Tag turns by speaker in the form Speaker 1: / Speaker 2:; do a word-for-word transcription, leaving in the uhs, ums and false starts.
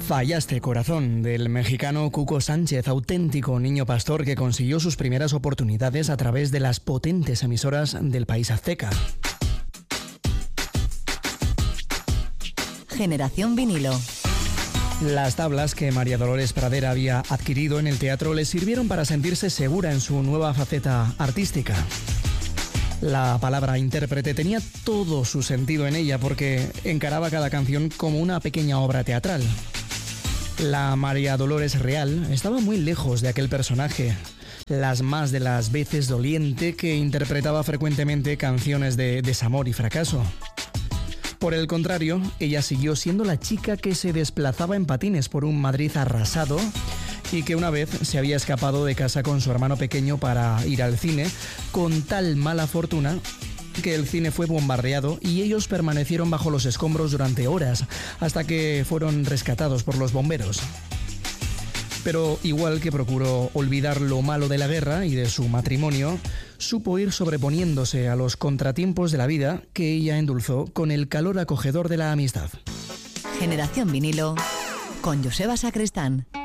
Speaker 1: Fallaste, corazón, del mexicano Cuco Sánchez, auténtico niño pastor que consiguió sus primeras oportunidades a través de las potentes emisoras del país azteca.
Speaker 2: Generación vinilo.
Speaker 1: Las tablas que María Dolores Pradera había adquirido en el teatro le sirvieron para sentirse segura en su nueva faceta artística. La palabra intérprete tenía todo su sentido en ella porque encaraba cada canción como una pequeña obra teatral. La María Dolores real estaba muy lejos de aquel personaje, las más de las veces doliente que interpretaba frecuentemente canciones de desamor y fracaso. Por el contrario, ella siguió siendo la chica que se desplazaba en patines por un Madrid arrasado y que una vez se había escapado de casa con su hermano pequeño para ir al cine, con tal mala fortuna que el cine fue bombardeado y ellos permanecieron bajo los escombros durante horas hasta que fueron rescatados por los bomberos. Pero igual que procuró olvidar lo malo de la guerra y de su matrimonio, supo ir sobreponiéndose a los contratiempos de la vida que ella endulzó con el calor acogedor de la amistad.
Speaker 2: Generación vinilo con Joseba Sacristán.